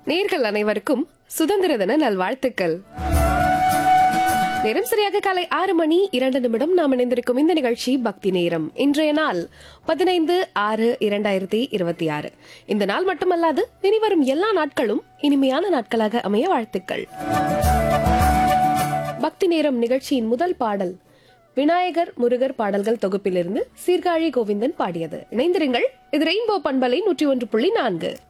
நேர்கள் அனைவருக்கும் சுதந்திர தின நல்வாழ்த்துக்கள். நேரம் சரியாக காலை 6:02 நாம் இணைந்திருக்கும் இந்த நிகழ்ச்சி பக்தி நேரம். இன்றைய நாள் 15/6/2026. இந்த நாள் மட்டுமல்லாது இனிவரும் எல்லா நாட்களும் இனிமையான நாட்களாக அமைய வாழ்த்துக்கள். பக்தி நேரம் நிகழ்ச்சியின் முதல் பாடல் விநாயகர் முருகர் பாடல்கள் தொகுப்பிலிருந்து சீர்காழி கோவிந்தன் பாடியது. இணைந்திருங்கள். இது ரெயின்போ பண்பலை 101.4.